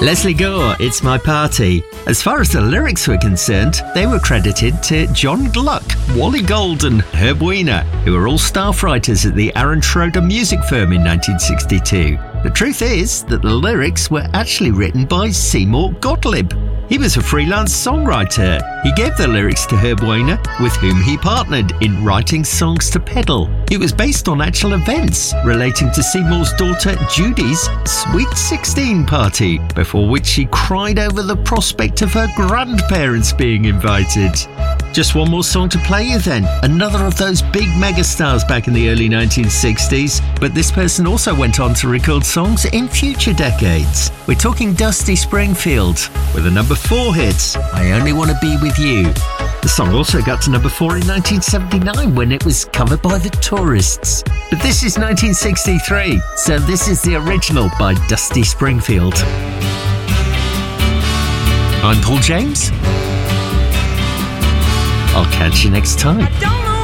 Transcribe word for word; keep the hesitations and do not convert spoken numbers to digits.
Lesley Gore, It's My Party. As far as the lyrics were concerned, they were credited to John Gluck, Wally Gold and Herb Weiner, who were all staff writers at the Aaron Schroeder music firm in nineteen sixty-two. The truth is that the lyrics were actually written by Seymour Gottlieb. He was a freelance songwriter. He gave the lyrics to Herb Weiner, with whom he partnered in writing songs to peddle. It was based on actual events relating to Seymour's daughter Judy's Sweet sixteen party, before which she cried over the prospect of her grandparents being invited. Just one more song to play you then. Another of those big megastars back in the early nineteen sixties, but this person also went on to record songs in future decades. We're talking Dusty Springfield with a number four hit, I Only Want to Be With You. The song also got to number four in nineteen seventy-nine when it was covered by the Tourists. But this is nineteen sixty-three, so this is the original by Dusty Springfield. I'm Paul James. I'll catch you next time.